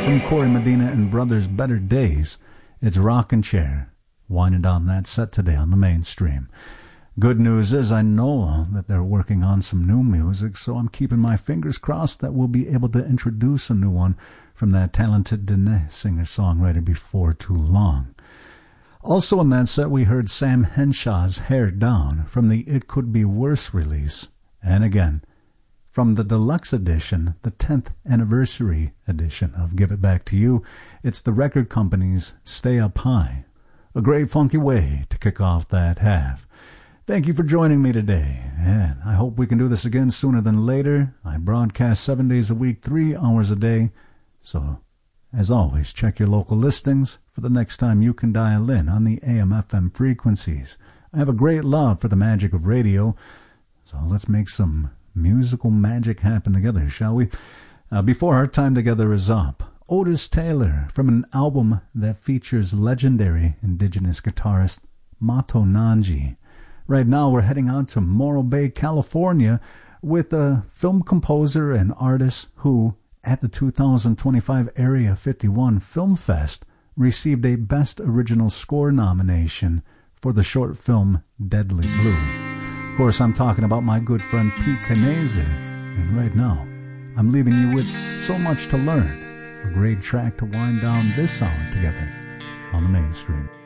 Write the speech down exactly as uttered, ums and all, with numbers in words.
From Corey Medina and Brothers Better Days, it's Rockin' Chair, winding down that set today on the mainstream. Good news is I know that they're working on some new music, so I'm keeping my fingers crossed that we'll be able to introduce a new one from that talented Dene singer-songwriter before too long. Also in that set, we heard Sam Henshaw's Hair Down from the It Could Be Worse release. And again, from the deluxe edition, the tenth anniversary edition of Give It Back to You, it's the record company's Stay Up High. A great funky way to kick off that half. Thank you for joining me today, and I hope we can do this again sooner than later. I broadcast seven days a week, three hours a day, so as always, check your local listings for the next time you can dial in on the A M F M frequencies. I have a great love for the magic of radio, so let's make some musical magic happen together, shall we? Uh, before our time together is up, Otis Taylor from an album that features legendary indigenous guitarist Mato Nanji. Right now we're heading out to Morro Bay, California with a film composer and artist who, at the two thousand twenty-five Area fifty-one Film Fest, received a Best Original Score nomination for the short film Deadly Blue. Of course, I'm talking about my good friend Pete Canese, and right now, I'm leaving you with So Much to Learn, a great track to wind down this hour together on the mainstream.